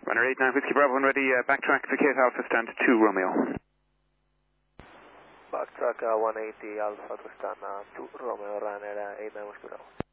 Runner 89 Whiskey Bravo 1 ready, backtrack to Kate Alpha stand 2 Romeo. Backtrack 180 Alpha to stand 2 Romeo, runner 89 Whiskey Bravo.